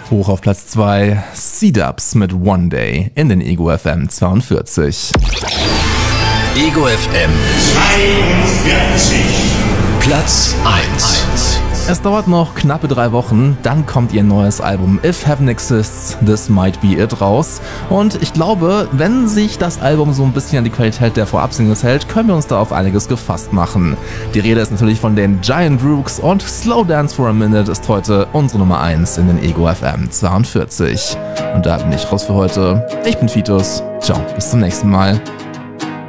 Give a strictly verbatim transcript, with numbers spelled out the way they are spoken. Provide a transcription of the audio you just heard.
Hoch auf Platz zwei, C-Dubs mit One Day in den Ego F M zweiundvierzig. Ego F M zweiundvierzig. Platz eins. Es dauert noch knappe drei Wochen, dann kommt ihr neues Album If Heaven Exists, This Might Be It raus. Und ich glaube, wenn sich das Album so ein bisschen an die Qualität der Vorab-Singles hält, können wir uns da auf einiges gefasst machen. Die Rede ist natürlich von den Giant Rooks und Slow Dance for a Minute ist heute unsere Nummer eins in den Ego F M zweiundvierzig. Und da bin ich raus für heute. Ich bin Fitus. Ciao, bis zum nächsten Mal.